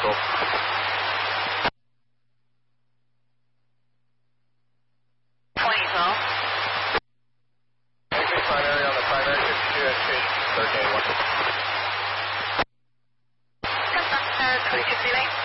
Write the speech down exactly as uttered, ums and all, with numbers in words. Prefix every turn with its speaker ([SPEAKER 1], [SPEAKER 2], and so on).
[SPEAKER 1] vehicle.
[SPEAKER 2] twenty twelve.
[SPEAKER 1] Anything primary on the primary fifty-two at station thirteen one.
[SPEAKER 2] Confirm, sir, three two three eight.